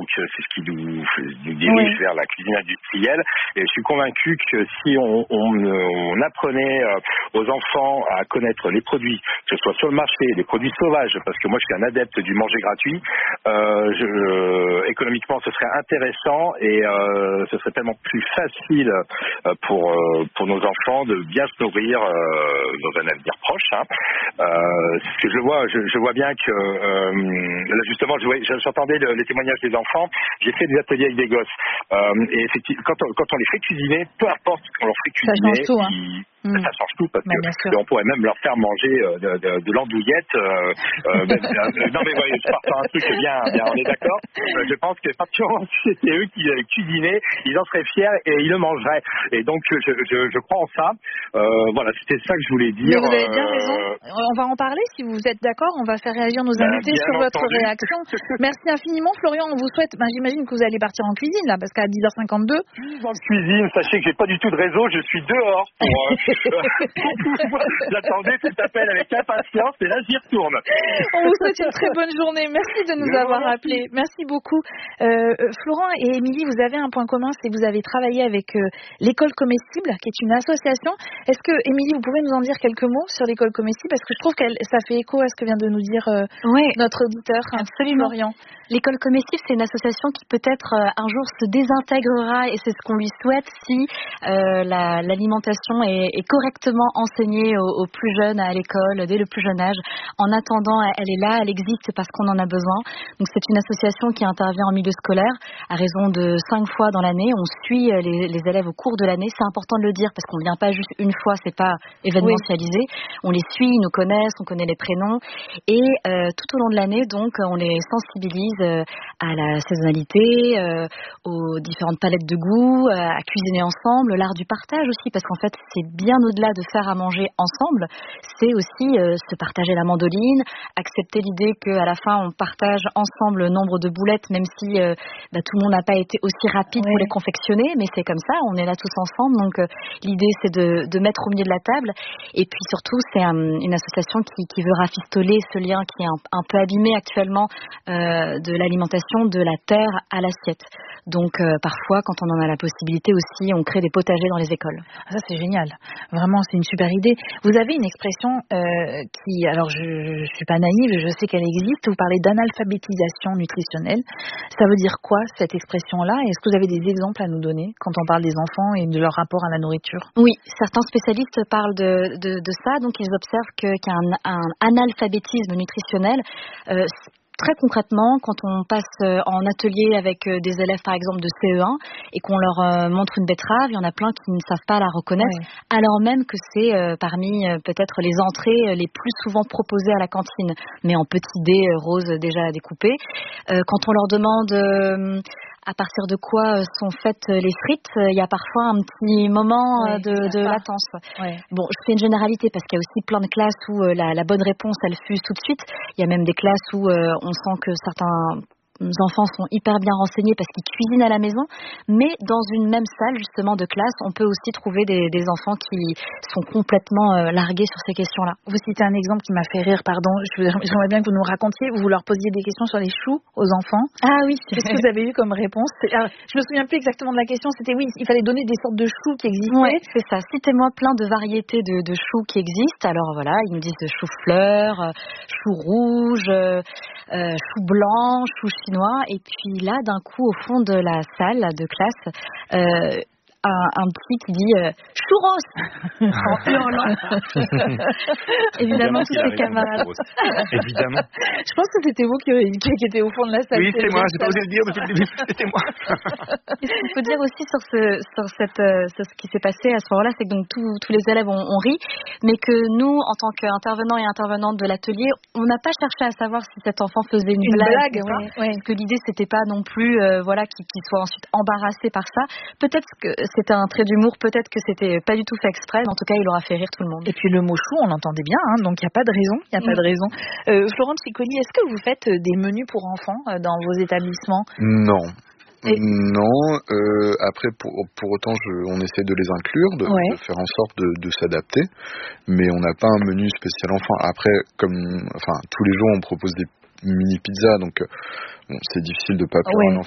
c'est ce qui nous dirige vers la cuisine industrielle. Et je suis convaincu que si on apprenait aux enfants à connaître les produits, que ce soit sur le marché, les produits sauvages, parce que moi je suis un adepte du manger gratuit, économiquement ce serait intéressant et ce serait tellement plus facile pour nos enfants de bien se nourrir dans un avenir proche. Parce que je vois bien que là justement j'entendais les témoignages des enfants. J'ai fait des ateliers avec des gosses et effectivement quand on les fait cuisiner, peu importe ce qu'on leur fait cuisiner, ça change tout, ça change tout parce que on pourrait même leur faire manger de l'andouillette. Non mais voyez, je pars sur un truc bien, on est d'accord. Je pense que pratiquement si c'était eux qui cuisinaient, ils en seraient fiers et ils le mangeraient. Et donc je crois en ça. Voilà, c'était ça que je voulais dire. Mais vous avez bien raison. On va en parler si vous êtes d'accord. On va faire réagir nos invités sur votre réaction. Merci infiniment, Florian. On vous souhaite. J'imagine que vous allez partir en cuisine là, parce qu'à 10h52. En cuisine, sachez que j'ai pas du tout de réseau. Je suis dehors j'attendais cet appel avec impatience et là j'y retourne. On vous souhaite une très bonne journée. Merci de nous avoir appelés. Merci beaucoup. Florent et Émilie, vous avez un point commun, c'est que vous avez travaillé avec l'école comestible, qui est une association. Est-ce que, Émilie, vous pouvez nous en dire quelques mots sur l'école comestible? Parce que je trouve que ça fait écho à ce que vient de nous dire notre auditeur, absolument. Florian. L'école comestible, c'est une association qui peut-être un jour se désintégrera et c'est ce qu'on lui souhaite si l'alimentation est correctement enseignée aux plus jeunes à l'école dès le plus jeune âge. En attendant, elle est là, elle existe parce qu'on en a besoin. Donc c'est une association qui intervient en milieu scolaire à raison de 5 fois dans l'année. On suit les élèves au cours de l'année. C'est important de le dire parce qu'on ne vient pas juste une fois, c'est pas événementialisé. On les suit, ils nous connaissent, on connaît les prénoms et tout au long de l'année, donc on les sensibilise à la saisonnalité, aux différentes palettes de goût, à cuisiner ensemble, l'art du partage aussi, parce qu'en fait c'est bien au-delà de faire à manger ensemble, c'est aussi se partager la mandoline, accepter l'idée qu'à la fin on partage ensemble le nombre de boulettes, même si tout le monde n'a pas été aussi rapide pour les confectionner, mais c'est comme ça, on est là tous ensemble, donc l'idée c'est de mettre au milieu de la table, et puis surtout c'est une association qui veut rafistoler ce lien qui est un peu abîmé actuellement de l'alimentation de la terre à l'assiette. Donc parfois, quand on en a la possibilité aussi, on crée des potagers dans les écoles. Ça c'est génial. Vraiment, c'est une super idée. Vous avez une expression qui, alors je suis pas naïve, je sais qu'elle existe. Vous parlez d'analphabétisation nutritionnelle. Ça veut dire quoi cette expression-là? Est-ce que vous avez des exemples à nous donner quand on parle des enfants et de leur rapport à la nourriture? Oui, certains spécialistes parlent de ça. Donc ils observent qu'il y a un analphabétisme nutritionnel. Très concrètement, quand on passe en atelier avec des élèves par exemple de CE1 et qu'on leur montre une betterave, il y en a plein qui ne savent pas la reconnaître, alors même que c'est parmi peut-être les entrées les plus souvent proposées à la cantine, mais en petits dés roses déjà découpés. Quand on leur demande à partir de quoi sont faites les frites, il y a parfois un petit moment de latence. Bon, je fais une généralité parce qu'il y a aussi plein de classes où la bonne réponse, elle fuse tout de suite. Il y a même des classes où on sent que certains enfants sont hyper bien renseignés parce qu'ils cuisinent à la maison, mais dans une même salle justement de classe, on peut aussi trouver des enfants qui sont complètement largués sur ces questions-là. Vous citez un exemple qui m'a fait rire, pardon, j'aimerais bien que vous nous racontiez, vous leur posiez des questions sur les choux aux enfants. Ah oui. Qu'est-ce que vous avez eu comme réponse? Alors, je me souviens plus exactement de la question, c'était il fallait donner des sortes de choux qui existaient. Oui, c'est ça, citez-moi plein de variétés de choux qui existent. Alors voilà, ils nous disent chou-fleur, chou rouge, chou blanc, chou chinois, et puis là, d'un coup, au fond de la salle de classe, un petit qui dit churros en hurlant. Évidemment, tous ses camarades. Évidemment. Je pense que c'était vous qui étiez au fond de la salle. Oui, c'est moi, j'ai pas osé le dire, mais c'était moi. Et ce qu'il faut dire aussi sur ce qui s'est passé à ce moment-là, c'est que donc tous les élèves ont ri, mais que nous, en tant qu'intervenants et intervenantes de l'atelier, on n'a pas cherché à savoir si cet enfant faisait une blague ou pas, parce que l'idée c'était pas non plus qu'il soit ensuite embarrassé par ça. Peut-être que c'était un trait d'humour, peut-être que c'était pas du tout fait exprès, mais en tout cas il aura fait rire tout le monde. Et puis le mot chou, on l'entendait bien, donc il n'y a pas de raison. Florent Piccoli, est-ce que vous faites des menus pour enfants dans vos établissements? Non. Non, après pour autant on essaie de les inclure, de faire en sorte de s'adapter, mais on n'a pas un menu spécial enfant. Après, tous les jours on propose des mini pizzas, donc c'est difficile de pas plaire un